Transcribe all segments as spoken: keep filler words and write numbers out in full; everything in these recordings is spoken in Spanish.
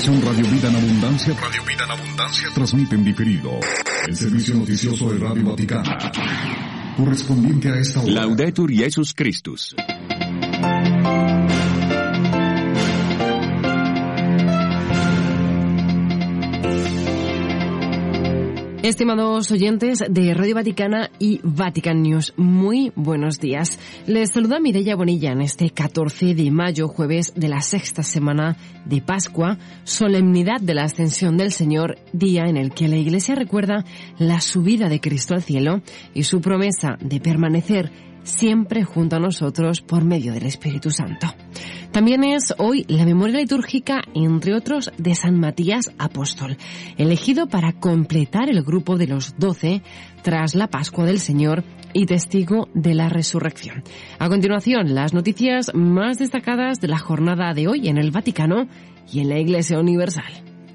estación Radio Vida en Abundancia, Radio Vida en Abundancia transmite en diferido el servicio noticioso de Radio Vaticana, correspondiente a esta hora. Laudetur Jesus Christus. Estimados oyentes de Radio Vaticana y Vatican News, muy buenos días. Les saluda Mireia Bonilla en este catorce de mayo, jueves de la sexta semana de Pascua, solemnidad de la Ascensión del Señor, día en el que la Iglesia recuerda la subida de Cristo al cielo y su promesa de permanecer siempre junto a nosotros por medio del Espíritu Santo. También es hoy la memoria litúrgica, entre otros, de San Matías Apóstol, elegido para completar el grupo de los doce tras la Pascua del Señor y testigo de la resurrección. A continuación, las noticias más destacadas de la jornada de hoy en el Vaticano y en la Iglesia Universal.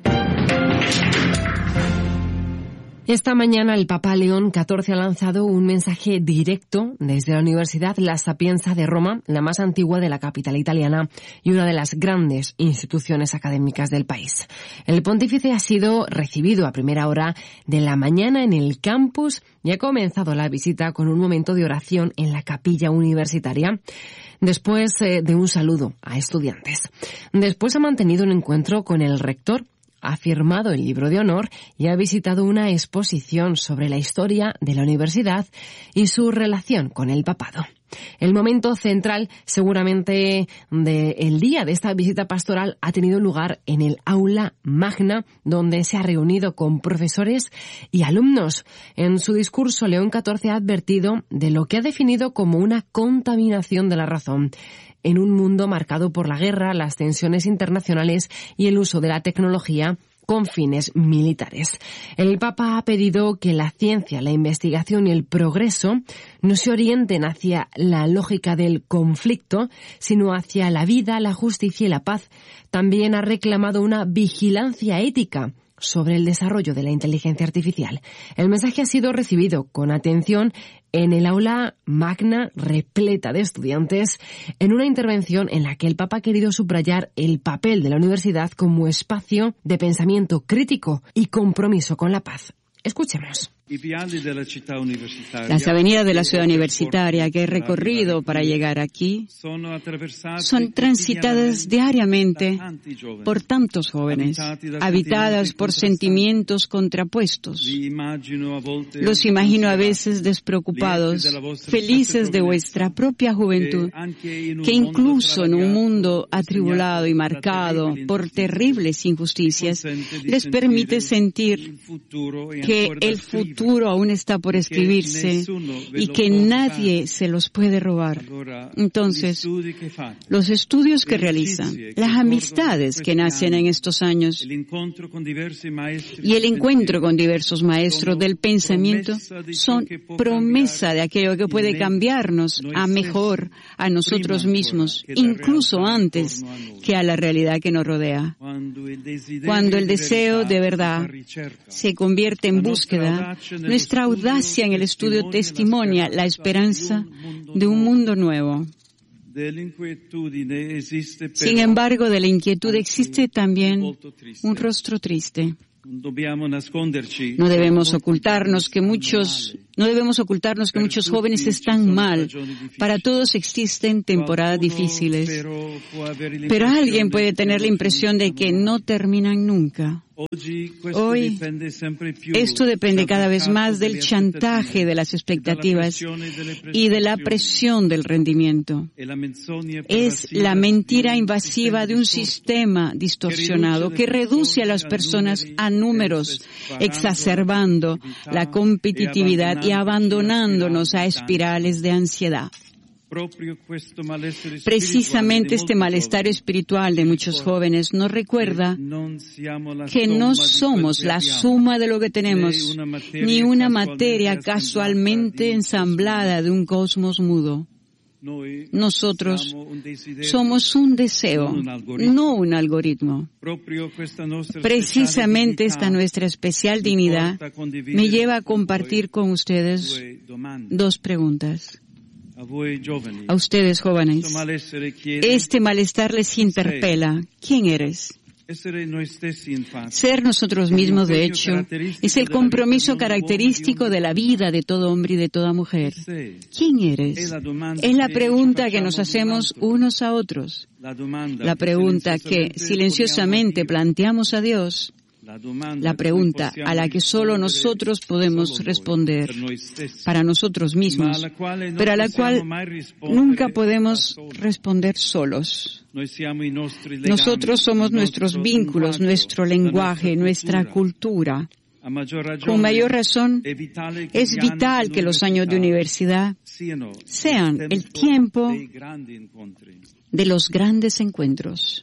Esta mañana el Papa León catorce ha lanzado un mensaje directo desde la Universidad La Sapienza de Roma, la más antigua de la capital italiana y una de las grandes instituciones académicas del país. El pontífice ha sido recibido a primera hora de la mañana en el campus y ha comenzado la visita con un momento de oración en la capilla universitaria, después eh, de un saludo a estudiantes. Después ha mantenido un encuentro con el rector, ha firmado el libro de honor y ha visitado una exposición sobre la historia de la universidad y su relación con el papado. El momento central, seguramente, del día de esta visita pastoral ha tenido lugar en el aula magna, donde se ha reunido con profesores y alumnos. En su discurso, León catorce ha advertido de lo que ha definido como una contaminación de la razón en un mundo marcado por la guerra, las tensiones internacionales y el uso de la tecnología con fines militares. El Papa ha pedido que la ciencia, la investigación y el progreso no se orienten hacia la lógica del conflicto, sino hacia la vida, la justicia y la paz. También ha reclamado una vigilancia ética sobre el desarrollo de la inteligencia artificial. El mensaje ha sido recibido con atención en el aula magna repleta de estudiantes, en una intervención en la que el Papa ha querido subrayar el papel de la universidad como espacio de pensamiento crítico y compromiso con la paz. Escuchemos. Las avenidas de la ciudad universitaria que he recorrido para llegar aquí son transitadas diariamente por tantos jóvenes, habitadas por sentimientos contrapuestos. Los imagino a veces despreocupados, felices de vuestra propia juventud, que incluso en un mundo atribulado y marcado por terribles injusticias, les permite sentir que el futuro futuro aún está por escribirse y que nadie se los puede robar. Entonces, los estudios que realizan, las amistades que nacen en estos años y el encuentro con diversos maestros del pensamiento son promesa de aquello que puede cambiarnos a mejor a nosotros mismos, incluso antes que a la realidad que nos rodea. Cuando el deseo de verdad se convierte en búsqueda, nuestra audacia en el estudio testimonia la esperanza de un mundo nuevo. Sin embargo, de la inquietud existe también un rostro triste. No debemos ocultarnos que muchos, no debemos ocultarnos que muchos jóvenes están mal. Para todos existen temporadas difíciles. Pero alguien puede tener la impresión de que no terminan nunca. Hoy, esto depende cada vez más del chantaje de las expectativas y de la presión del rendimiento. Es la mentira invasiva de un sistema distorsionado que reduce a las personas a números, exacerbando la competitividad y abandonándonos a espirales de ansiedad. Precisamente este malestar espiritual de muchos jóvenes nos recuerda que no somos la suma de lo que tenemos, ni una materia casualmente ensamblada de un cosmos mudo. Nosotros somos un deseo, no un algoritmo. Precisamente esta nuestra especial dignidad me lleva a compartir con ustedes dos preguntas. A ustedes, jóvenes, este malestar les interpela. ¿Quién eres? Ser nosotros mismos, de hecho, es el compromiso característico de la vida de todo hombre y de toda mujer. ¿Quién eres? Es la pregunta que nos hacemos unos a otros. La pregunta que silenciosamente planteamos a Dios. La pregunta a la que solo nosotros podemos responder para nosotros mismos, pero a la cual nunca podemos responder solos. Nosotros somos nuestros vínculos, nuestro lenguaje, nuestra cultura. Con mayor razón, es vital que los años de universidad sean el tiempo de los grandes encuentros.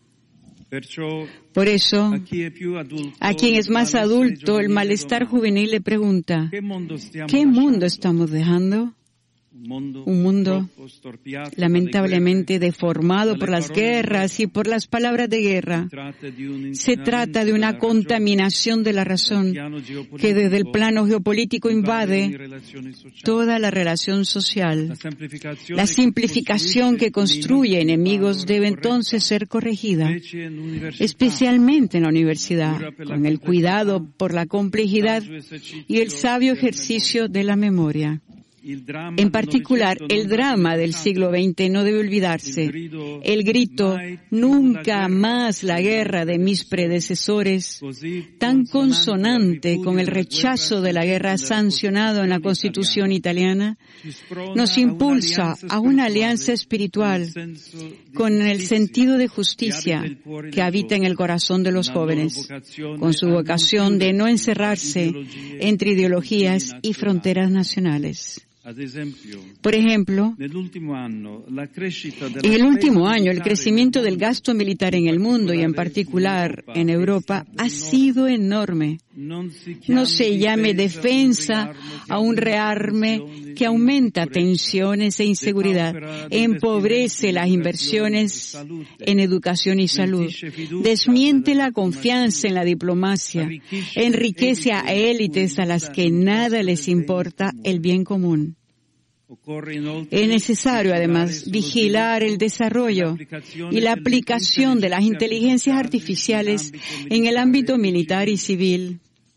Por eso, a quien es más adulto, el malestar juvenil le pregunta, ¿qué mundo estamos dejando? Un mundo lamentablemente deformado por las guerras y por las palabras de guerra. Se trata de una contaminación de la razón que desde el plano geopolítico invade toda la relación social. La simplificación que construye enemigos debe entonces ser corregida, especialmente en la universidad, con el cuidado por la complejidad y el sabio ejercicio de la memoria. En particular, el drama del siglo veinte no debe olvidarse. El grito, nunca más la guerra de mis predecesores, tan consonante con el rechazo de la guerra sancionado en la Constitución italiana, nos impulsa a una alianza espiritual con el sentido de justicia que habita en el corazón de los jóvenes, con su vocación de no encerrarse entre ideologías y fronteras nacionales. Por ejemplo, en el último año, el crecimiento del gasto militar en el mundo y en particular en Europa ha sido enorme. No se llame defensa a un rearme que aumenta tensiones e inseguridad, empobrece las inversiones en educación y salud, desmiente la confianza en la diplomacia, enriquece a élites a las que nada les importa el bien común. Es necesario, además, vigilar el desarrollo y la aplicación de las inteligencias artificiales en el ámbito militar y civil,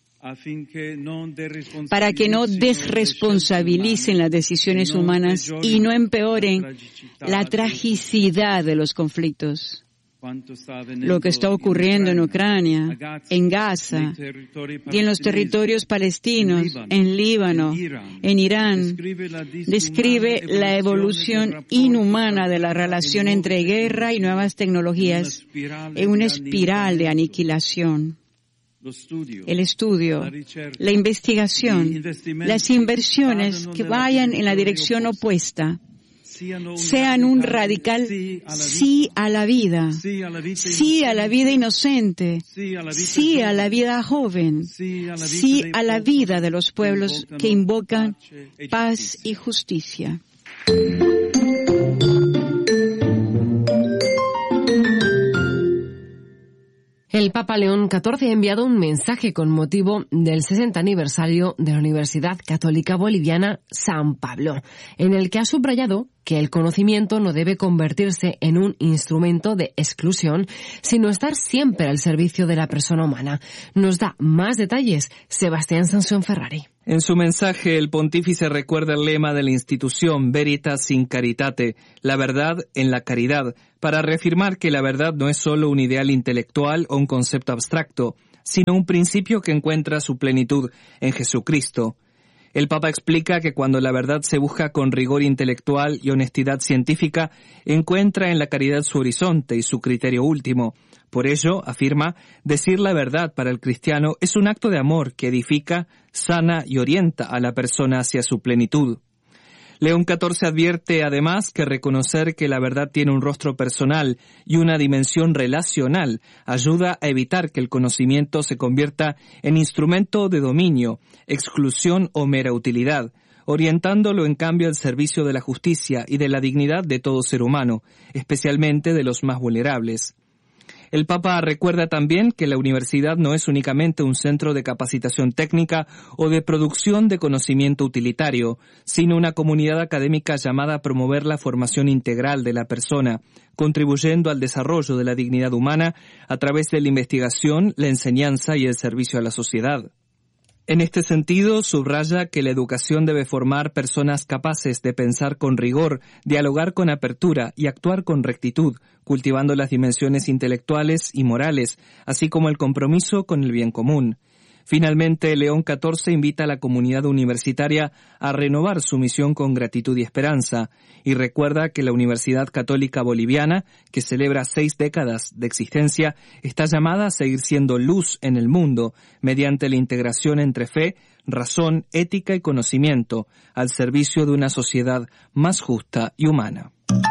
para que no desresponsabilicen las decisiones humanas y no empeoren la tragicidad de los conflictos. Lo que está ocurriendo en Ucrania, en Gaza y en los territorios palestinos, en Líbano, en Irán, describe la evolución inhumana de la relación entre guerra y nuevas tecnologías en una espiral de aniquilación. El estudio, la investigación, las inversiones que vayan en la dirección opuesta, sean un radical sí a la vida, sí a la vida inocente, sí a la vida joven, sí a la vida de los pueblos que invocan paz y justicia. El Papa León catorce ha enviado un mensaje con motivo del sesenta aniversario de la Universidad Católica Boliviana San Pablo, en el que ha subrayado que el conocimiento no debe convertirse en un instrumento de exclusión, sino estar siempre al servicio de la persona humana. Nos da más detalles Sebastián Sansón Ferrari. En su mensaje, el pontífice recuerda el lema de la institución Veritas in Caritate, la verdad en la caridad, para reafirmar que la verdad no es solo un ideal intelectual o un concepto abstracto, sino un principio que encuentra su plenitud en Jesucristo. El Papa explica que cuando la verdad se busca con rigor intelectual y honestidad científica, encuentra en la caridad su horizonte y su criterio último. Por ello, afirma, decir la verdad para el cristiano es un acto de amor que edifica, sana y orienta a la persona hacia su plenitud. León catorce advierte además que reconocer que la verdad tiene un rostro personal y una dimensión relacional ayuda a evitar que el conocimiento se convierta en instrumento de dominio, exclusión o mera utilidad, orientándolo en cambio al servicio de la justicia y de la dignidad de todo ser humano, especialmente de los más vulnerables. El Papa recuerda también que la universidad no es únicamente un centro de capacitación técnica o de producción de conocimiento utilitario, sino una comunidad académica llamada a promover la formación integral de la persona, contribuyendo al desarrollo de la dignidad humana a través de la investigación, la enseñanza y el servicio a la sociedad. En este sentido, subraya que la educación debe formar personas capaces de pensar con rigor, dialogar con apertura y actuar con rectitud, cultivando las dimensiones intelectuales y morales, así como el compromiso con el bien común. Finalmente, León catorce invita a la comunidad universitaria a renovar su misión con gratitud y esperanza, y recuerda que la Universidad Católica Boliviana, que celebra seis décadas de existencia, está llamada a seguir siendo luz en el mundo mediante la integración entre fe, razón, ética y conocimiento, al servicio de una sociedad más justa y humana.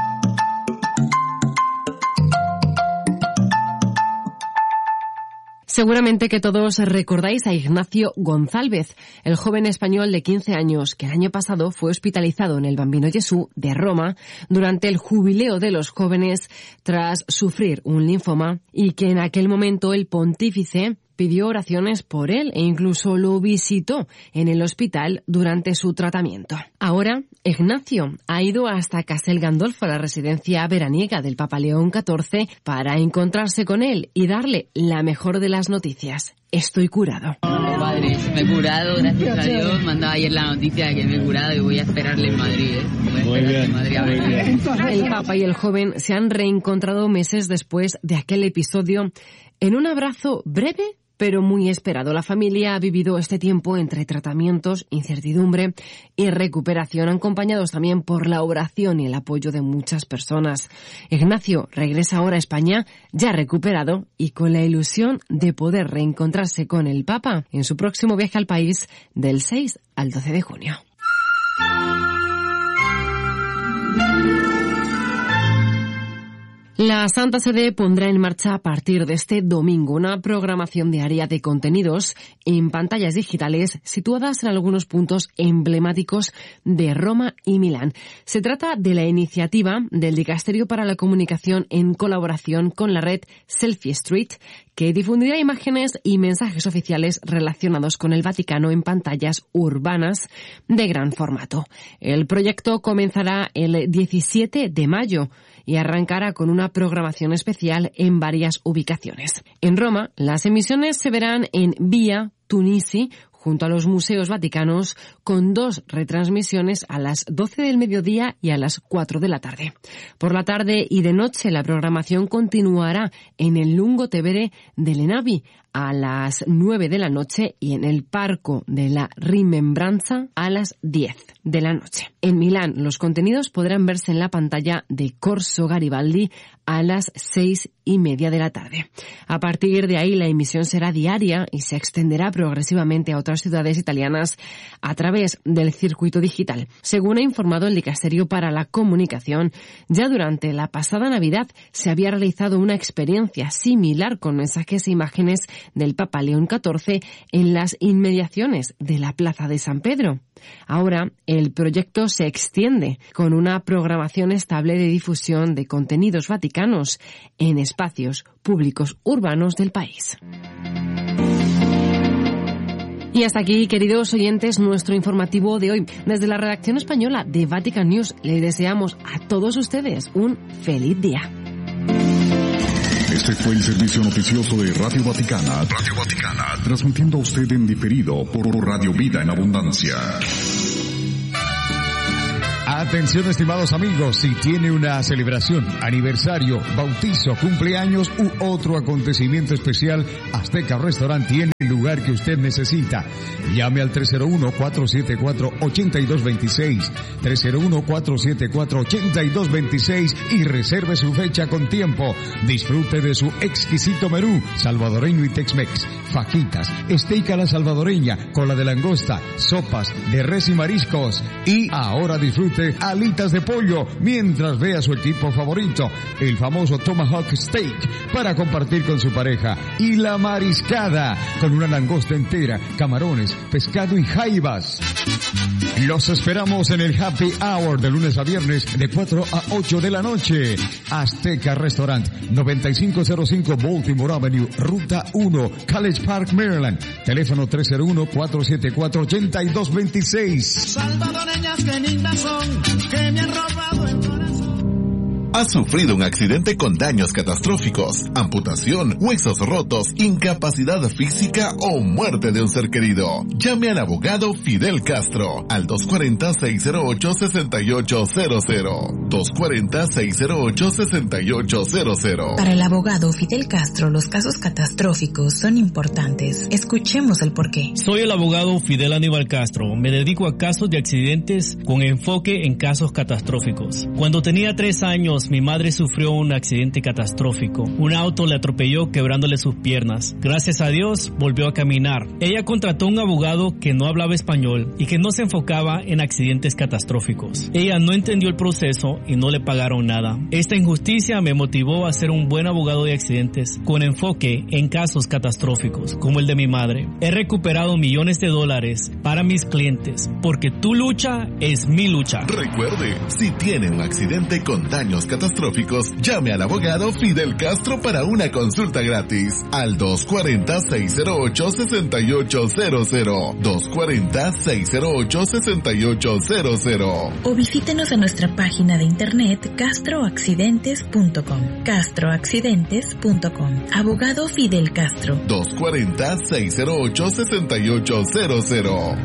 Seguramente que todos recordáis a Ignacio González, el joven español de quince años que el año pasado fue hospitalizado en el Bambino Gesù de Roma durante el jubileo de los jóvenes tras sufrir un linfoma y que en aquel momento el pontífice pidió oraciones por él e incluso lo visitó en el hospital durante su tratamiento. Ahora, Ignacio ha ido hasta Castel Gandolfo, la residencia veraniega del Papa León catorce, para encontrarse con él y darle la mejor de las noticias. Estoy curado. Padre, me he curado, gracias a Dios. Me han dado ayer la noticia de que me he curado y voy a esperarle en Madrid. ¿eh? Voy a muy bien, en Madrid a ver. muy bien. El Papa y el joven se han reencontrado meses después de aquel episodio en un abrazo breve pero muy esperado. La familia ha vivido este tiempo entre tratamientos, incertidumbre y recuperación, acompañados también por la oración y el apoyo de muchas personas. Ignacio regresa ahora a España, ya recuperado y con la ilusión de poder reencontrarse con el Papa en su próximo viaje al país del seis al doce de junio. La Santa Sede pondrá en marcha a partir de este domingo una programación diaria de contenidos en pantallas digitales situadas en algunos puntos emblemáticos de Roma y Milán. Se trata de la iniciativa del Dicasterio para la Comunicación en colaboración con la red Selfie Street, que difundirá imágenes y mensajes oficiales relacionados con el Vaticano en pantallas urbanas de gran formato. El proyecto comenzará el diecisiete de mayo y arrancará con una programación especial en varias ubicaciones. En Roma, las emisiones se verán en Vía Tunisi, junto a los museos vaticanos, con dos retransmisiones a las doce del mediodía y a las cuatro de la tarde. Por la tarde y de noche la programación continuará en el Lungo Tevere de Lenavi a las nueve de la noche y en el Parco de la Rimembranza a las diez de la noche. En Milán, los contenidos podrán verse en la pantalla de Corso Garibaldi a las seis y media de la tarde. A partir de ahí, la emisión será diaria y se extenderá progresivamente a otras ciudades italianas a través del circuito digital. Según ha informado el Dicasterio para la Comunicación, ya durante la pasada Navidad se había realizado una experiencia similar con mensajes e imágenes del Papa León catorce en las inmediaciones de la Plaza de San Pedro. Ahora, el proyecto se extiende con una programación estable de difusión de contenidos vaticanos en espacios públicos urbanos del país. Y hasta aquí, queridos oyentes, nuestro informativo de hoy. Desde la redacción española de Vatican News, les deseamos a todos ustedes un feliz día. Este fue el servicio noticioso de Radio Vaticana. Radio Vaticana, transmitiendo a usted en diferido por Radio Vida en Abundancia. Atención, estimados amigos, si tiene una celebración, aniversario, bautizo, cumpleaños u otro acontecimiento especial, Azteca Restaurant tiene el lugar que usted necesita. Llame al tres cero uno, cuatro siete cuatro, ocho dos dos seis, tres cero uno, cuatro siete cuatro, ocho dos dos seis y reserve su fecha con tiempo. Disfrute de su exquisito menú salvadoreño y Tex-Mex, fajitas, steak a la salvadoreña, cola de langosta, sopas de res y mariscos. Y ahora disfrute ofrece alitas de pollo mientras ve a su equipo favorito, el famoso Tomahawk Steak, para compartir con su pareja, y la mariscada con una langosta entera, camarones, pescado y jaivas. Los esperamos en el Happy Hour de lunes a viernes de cuatro a ocho de la noche. Azteca Restaurant, noventa y cinco cero cinco Baltimore Avenue, Ruta uno, College Park, Maryland. Teléfono tres cero uno, cuatro siete cuatro, ocho dos dos seis. Salvadoreñas que lindas son, que me han robado el corazón. ¿Has sufrido un accidente con daños catastróficos, amputación, huesos rotos, incapacidad física o muerte de un ser querido? Llame al abogado Fidel Castro al dos cuatro cero, seis cero ocho, seis ocho cero cero. dos cuatro cero, seis cero ocho, seis ocho cero cero. Para el abogado Fidel Castro, los casos catastróficos son importantes. Escuchemos el porqué. Soy el abogado Fidel Aníbal Castro. Me dedico a casos de accidentes con enfoque en casos catastróficos. Cuando tenía tres años, mi madre sufrió un accidente catastrófico. Un auto le atropelló quebrándole sus piernas. Gracias a Dios volvió a caminar. Ella contrató un abogado que no hablaba español y que no se enfocaba en accidentes catastróficos. Ella no entendió el proceso y no le pagaron nada. Esta injusticia me motivó a ser un buen abogado de accidentes con enfoque en casos catastróficos como el de mi madre. He recuperado millones de dólares para mis clientes porque tu lucha es mi lucha. Recuerde, si tiene un accidente con daños catastróficos, llame al abogado Fidel Castro para una consulta gratis al dos cuatro cero, seis cero ocho, seis ocho cero cero. dos cuatro cero, seis cero ocho, seis ocho cero cero. O visítenos en nuestra página de internet castro accidentes punto com. castro accidentes punto com. Abogado Fidel Castro. dos cuatro cero, seis cero ocho, seis ocho cero cero.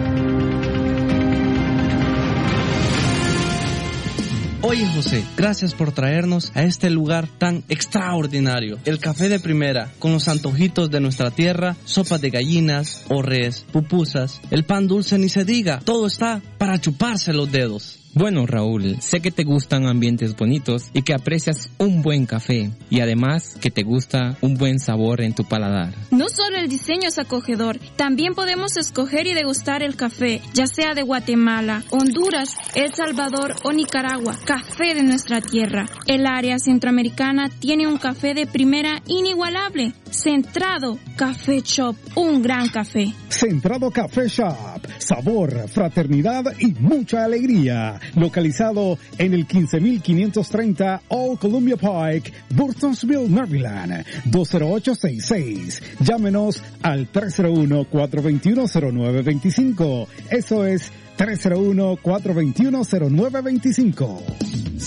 Oye José, gracias por traernos a este lugar tan extraordinario. El café de primera, con los antojitos de nuestra tierra, sopas de gallinas, orres, pupusas, el pan dulce ni se diga, todo está para chuparse los dedos. Bueno, Raúl, sé que te gustan ambientes bonitos y que aprecias un buen café y además que te gusta un buen sabor en tu paladar. No solo el diseño es acogedor, también podemos escoger y degustar el café, ya sea de Guatemala, Honduras, El Salvador o Nicaragua, café de nuestra tierra. El área centroamericana tiene un café de primera inigualable. Centrado Café Shop, un gran café. Centrado Café Shop, sabor, fraternidad y mucha alegría. Localizado en el quince mil quinientos treinta Old Columbia Pike, Burtonsville, Maryland, dos cero ocho seis seis. Llámenos al tres cero uno, cuatro dos uno, cero nueve dos cinco. Eso es tres cero uno, cuatro dos uno, cero nueve dos cinco.